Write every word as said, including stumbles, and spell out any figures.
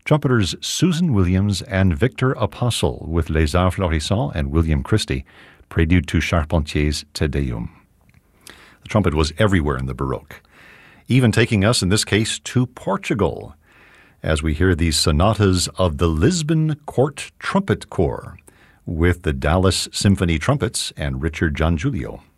trumpeters Susan Williams and Victor Apostle with Les Arts Florissants and William Christie, prelude to Charpentier's Te Deum. The trumpet was everywhere in the Baroque, even taking us, in this case, to Portugal, as we hear these sonatas of the Lisbon Court Trumpet Corps with the Dallas Symphony Trumpets and Richard Giangiulio.